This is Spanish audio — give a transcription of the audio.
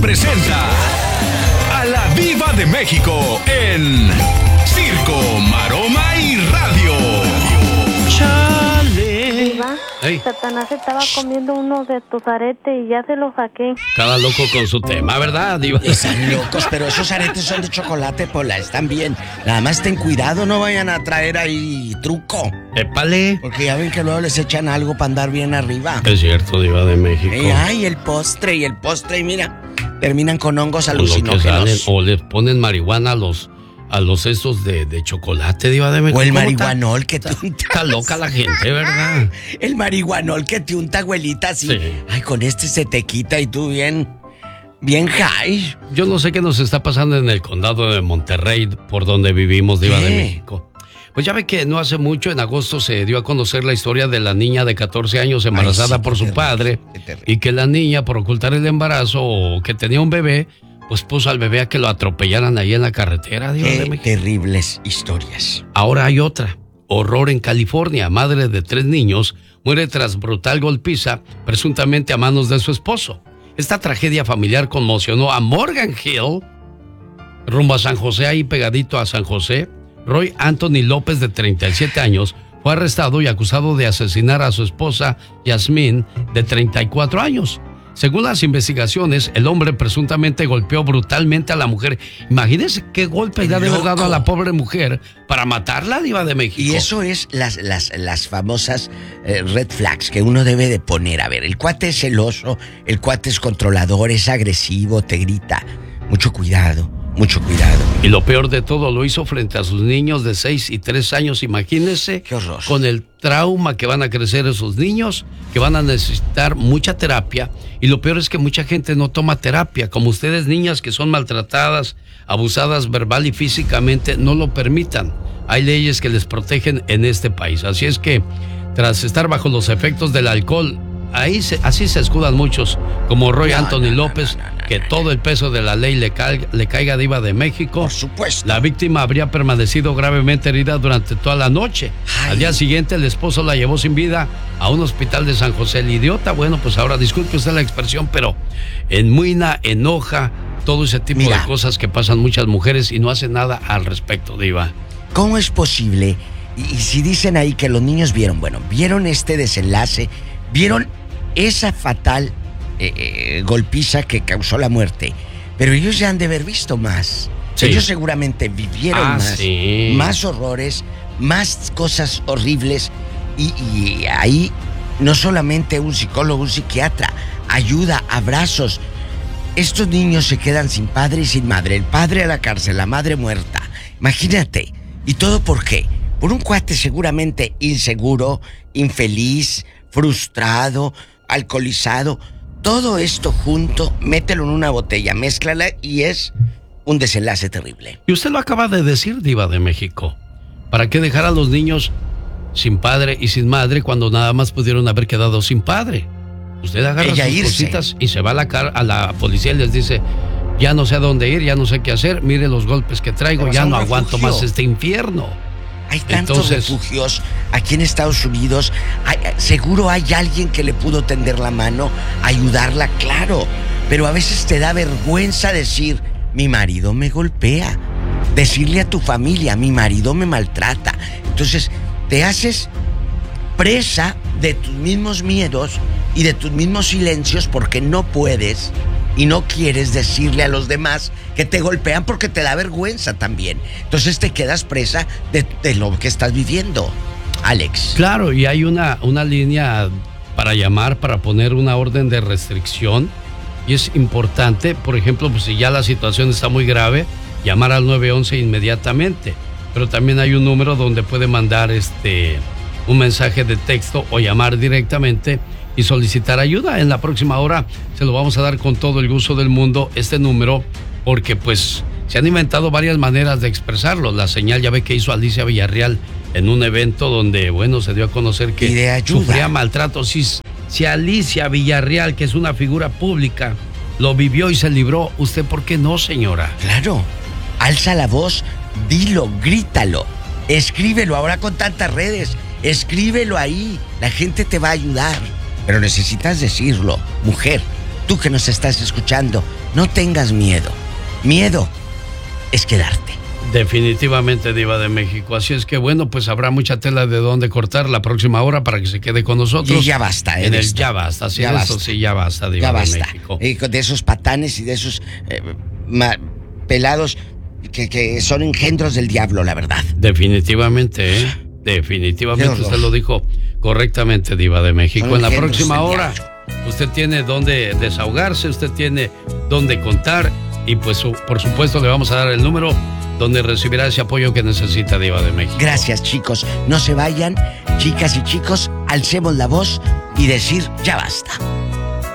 presenta a la Diva de México en Circo, Maroma y Radio. ¡Chale! Diva, Ey. Satanás estaba comiendo uno de tus aretes y ya se los saqué. Cada loco con su tema, ¿verdad, Diva? Están locos, pero esos aretes son de chocolate, Pola, están bien. Nada más ten cuidado, no vayan a traer ahí truco. Épale. Porque ya ven que luego les echan algo para andar bien arriba. Es cierto, Diva de México. Ay, el postre, y mira, terminan con hongos Con lo que alucinógenos. salen, o les ponen marihuana a los estos de chocolate, Diva de México. O el ¿Cómo marihuanol que te unta. Está loca la gente, ¿verdad? El marihuanol que te unta, abuelita, así. Sí. Ay, con este se te quita y tú bien high. Yo no sé qué nos está pasando en el condado de Monterrey, por donde vivimos, Diva ¿Qué? de México. Pues ya ve que no hace mucho, en agosto, se dio a conocer la historia de la niña de 14 años embarazada por su padre, y que la niña, por ocultar el embarazo o que tenía un bebé, pues puso al bebé a que lo atropellaran ahí en la carretera, Diva de Qué México. terribles historias. Ahora hay otra. Horror en California. Madre de 3 niños muere tras brutal golpiza, presuntamente a manos de su esposo. Esta tragedia familiar conmocionó a Morgan Hill, rumbo a San José, ahí pegadito a San José. Roy Anthony López, de 37 años, fue arrestado y acusado de asesinar a su esposa, Yasmín, de 34 años. Según las investigaciones, el hombre presuntamente golpeó brutalmente a la mujer. Imagínense qué golpe le ha de haber dado a la pobre mujer para matarla, Diva de México. Y eso es las famosas red flags que uno debe de poner. A ver, el cuate es celoso, el cuate es controlador, es agresivo, te grita. Mucho cuidado, mucho cuidado. Y lo peor de todo, lo hizo frente a sus niños de 6 y 3 años. Imagínense Qué horror. con el trauma que van a crecer esos niños, que van a necesitar mucha terapia. Y lo peor es que mucha gente no toma terapia. Como ustedes, niñas que son maltratadas, abusadas verbal y físicamente, no lo permitan. Hay leyes que les protegen en este país. Así es que, tras estar bajo los efectos del alcohol, así se escudan muchos, como Roy Anthony López, que todo el peso de la ley le caiga, Diva de México. Por supuesto. La víctima habría permanecido gravemente herida durante toda la noche. Ay. Al día siguiente, el esposo la llevó sin vida a un hospital de San José. El idiota, bueno, pues ahora disculpe usted la expresión, pero enmuina, enoja, todo ese tipo de cosas que pasan muchas mujeres y no hace nada al respecto, Diva. ¿Cómo es posible? Y si dicen ahí que los niños vieron este desenlace, vieron esa fatal golpiza que causó la muerte, pero ellos ya han de haber visto más. Sí. Ellos seguramente vivieron más, sí. más horrores, más cosas horribles, y ahí no solamente un psicólogo, un psiquiatra, ayuda, abrazos. Estos niños se quedan sin padre y sin madre, el padre a la cárcel, la madre muerta. Imagínate. ¿Y todo por qué? Por un cuate seguramente inseguro, infeliz, frustrado, alcoholizado. Todo esto junto, mételo en una botella, mézclala y es un desenlace terrible. Y usted lo acaba de decir, Diva de México. ¿Para qué dejar a los niños sin padre y sin madre cuando nada más pudieron haber quedado sin padre? Usted agarra sus cositas y se va a la policía y les dice: ya no sé a dónde ir, ya no sé qué hacer, mire los golpes que traigo, ya no aguanto más este infierno. Hay tantos refugios aquí en Estados Unidos. Seguro hay alguien que le pudo tender la mano, ayudarla, claro. Pero a veces te da vergüenza decir: mi marido me golpea. Decirle a tu familia: mi marido me maltrata. Entonces te haces presa de tus mismos miedos y de tus mismos silencios, porque no puedes y no quieres decirle a los demás que te golpean, porque te da vergüenza también. Entonces te quedas presa de lo que estás viviendo, Alex. Claro, y hay una línea para llamar, para poner una orden de restricción, y es importante, por ejemplo, pues si ya la situación está muy grave, llamar al 911 inmediatamente. Pero también hay un número donde puede mandar un mensaje de texto o llamar directamente y solicitar ayuda. En la próxima hora se lo vamos a dar con todo el gusto del mundo, este número, porque pues se han inventado varias maneras de expresarlo. La señal, ya ve que hizo Alicia Villarreal en un evento donde, bueno, se dio a conocer que sufría maltrato. Si Alicia Villarreal, que es una figura pública, lo vivió y se libró, ¿usted por qué no, señora? Claro, alza la voz, dilo, grítalo, escríbelo. Ahora con tantas redes, escríbelo ahí, la gente te va a ayudar. Pero necesitas decirlo. Mujer, tú que nos estás escuchando, No tengas miedo. Miedo es quedarte. Definitivamente, Diva de México. Así es que bueno, pues habrá mucha tela de dónde cortar la próxima hora para que se quede con nosotros. Y ya basta, en el ya basta, sí, ya eso basta. sí, ya basta, Diva Ya basta. de México. De esos patanes y de esos pelados que son engendros del diablo, la verdad. Definitivamente, ¿eh? Definitivamente usted lo dijo correctamente, Diva de México. Son En la engendros próxima del hora, diablo. usted tiene dónde desahogarse, usted tiene dónde contar y pues por supuesto le vamos a dar el número donde recibirá ese apoyo que necesita, Diva de México. Gracias, chicos. No se vayan, chicas y chicos, alcemos la voz y decir ya basta.